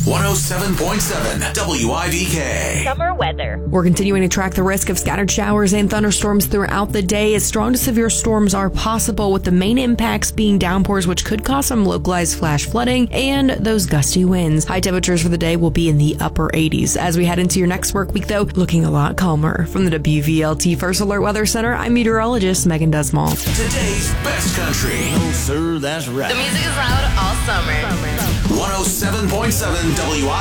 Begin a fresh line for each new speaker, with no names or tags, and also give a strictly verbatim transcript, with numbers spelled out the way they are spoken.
one oh seven point seven W I V K.
Summer weather.
We're continuing to track the risk of scattered showers and thunderstorms throughout the day, as strong to severe storms are possible, with the main impacts being downpours, which could cause some localized flash flooding and those gusty winds. High temperatures for the day will be in the upper eighties. As we head into your next work week, though, looking a lot calmer. From the W V L T First Alert Weather Center, I'm meteorologist Megan Desmall.
Today's best country.
Oh, sir, that's right.
The music is loud all summer.
one oh seven point seven W I V K.